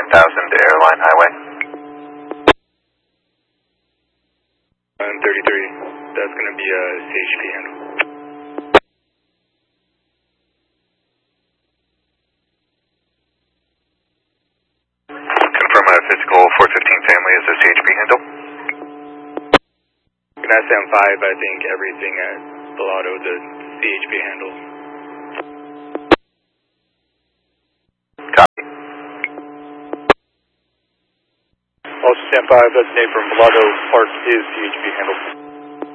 Airline Highway. 33, that's going to be a CHP handle. Confirm a physical 415 family is a CHP handle. Can I stand 5, I think everything at Bellado is a CHP handle. Copy. Also stand 5, that's Nate from Bellado Park is CHP handle.